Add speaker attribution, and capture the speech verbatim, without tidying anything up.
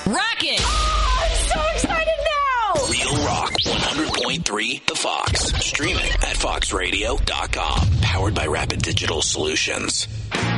Speaker 1: Rockin'.
Speaker 2: Oh, I'm so excited now.
Speaker 3: Real Rock one hundred point three The Fox. Streaming at fox radio dot com. Powered by Rapid Digital Solutions.